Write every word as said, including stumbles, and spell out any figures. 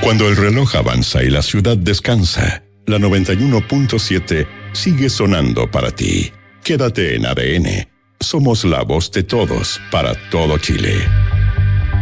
Cuando el reloj avanza y la ciudad descansa, la noventa y uno punto siete sigue sonando para ti. Quédate en A D N. Somos la voz de todos para todo Chile.